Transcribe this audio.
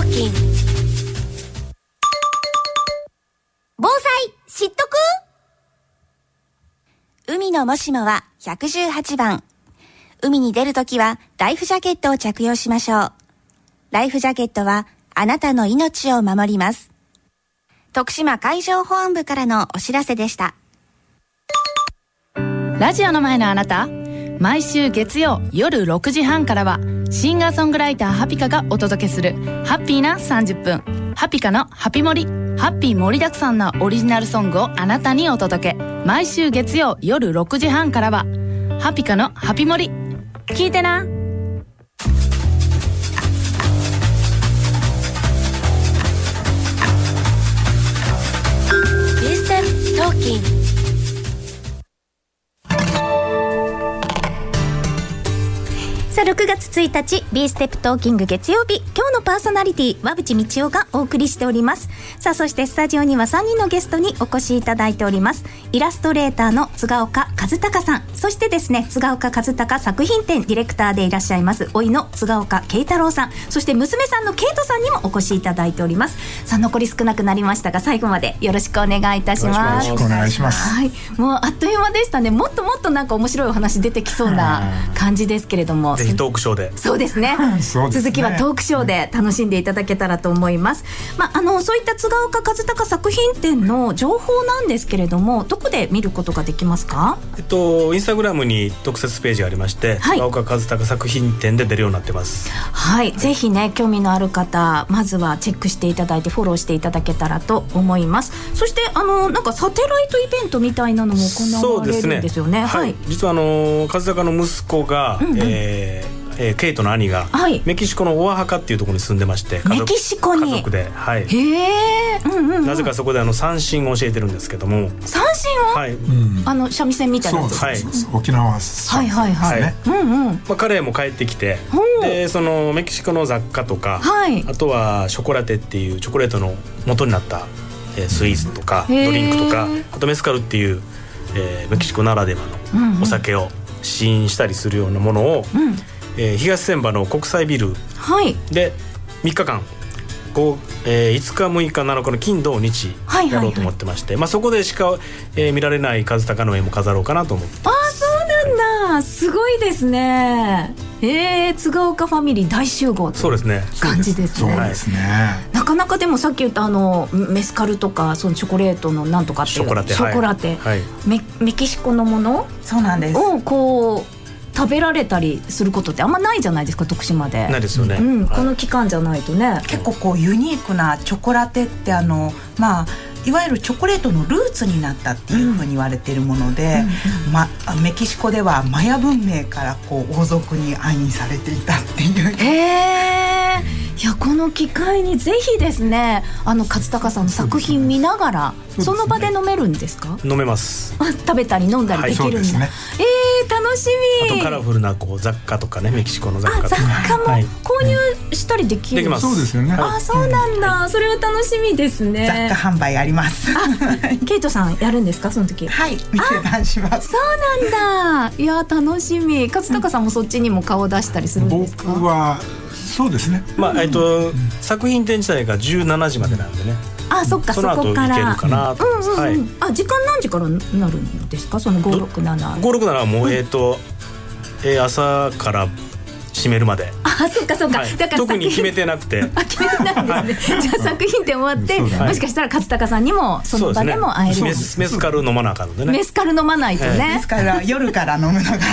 キン防災知っとく。海のもしもは118番。海に出るときはライフジャケットを着用しましょう。ライフジャケットはあなたの命を守ります。徳島海上保安部からのお知らせでした。 ラジオの前のあなた、毎週月曜夜6時半からはシンガーソングライターハピカがお届けするハッピーな30分、ハピカのハピモリ。ハッピー盛りだくさんなオリジナルソングをあなたにお届け。毎週月曜夜6時半からはハピカのハピモリ、聞いてな。 ビステップトーキン。 さあ6月1日 B ステップトーキング月曜日、今日のパーソナリティ和渕道夫がお送りしております。さあそしてスタジオには3人のゲストにお越しいただいております。イラストレーターの津岡和孝さん、そしてですね津岡和孝作品展ディレクターでいらっしゃいます甥の津岡慶太郎さん、そして娘さんの慶斗さんにもお越しいただいております。さあ残り少なくなりましたが最後までよろしくお願いいたします。 よろしくお願いします。 はい、もうあっという間でしたね。もっともっとなんか面白いお話出てきそうな感じですけれども、 ぜひトークショーで。 そうですねそうですね、 続きはトークショーで楽しんでいただけたらと思います。そういった津岡和孝作品展の情報なんですけれども、どこで見ることができますか？ インスタグラムに特設ページがありまして、 はい、 津岡和孝作品展で出るようになってます。 はい、ぜひね興味のある方まずはチェックしていただいてフォローしていただけたらと思います。そしてなんかサテライトイベントみたいなのも行われるんですよね。 はい、実は和孝の息子が、ケイトの兄が、はい、メキシコのオアハカっていうところに住んでまして、 メキシコに家族で、はい、なぜかそこで三線を教えてるんですけども。 三線を、 はい、 三味線みたいなやつ、 はい、沖縄三線ですね。 彼も帰ってきて、でそのメキシコの雑貨とか、はい、あとはショコラテっていうチョコレートの元になったスイーツとかドリンクとか、あとメスカルっていうメキシコならではのお酒を試飲したりするようなものを、東千葉の国際ビルで3日間、5日6日7日の金土日やろうと思ってまして、そこでしか、見られない和孝の絵も飾ろうかなと思って。 あ、そうなんだ、すごいですね。津岡ファミリー大集合という感じですね。 そうですね。 なかなかでもさっき言ったメスカルとかそのチョコレートのなんとかっていうショコラテ、はい、メキシコのものそうなんですをこう食べられたりすることってあんまないじゃないですか、徳島で。 ないですよね、 この期間じゃないとね。 結構こうユニークなチョコラテっていわゆるチョコレートのルーツになったっていうふうに言われているもので、メキシコではマヤ文明からこう王族に暗印されていたっていう。 いや、この機会にぜひですね和孝さんの作品見ながら その場で飲めるんですか？ 飲めます。 食べたり飲んだりできるんだ、楽しみ。 あとカラフルなこう雑貨とかね、メキシコの雑貨とか、 雑貨も購入したりできる、 できます。 そうですよね。 そうなんだ、それは楽しみですね。 雑貨販売あります。 ケイトさんやるんですか、その時？ はい、店番します。 そうなんだ。いや楽しみ。和孝さんもそっちにも顔出したりするんですか？ 僕はそうですね。 作品展自体が17時までなんでね。 そっか、その後こから行けるかなと思います。 時間何時からなるんですか、その567 はもう朝から閉めるまで。 そっかそっか、だから特に決めてなくて。 決めてないんですね。じゃあ作品展終わって、もしかしたら和孝さんにもその場でも会える。 メスカル飲まなあかんのでね。 メスカル飲まないとね。 メスカルは夜から飲むのが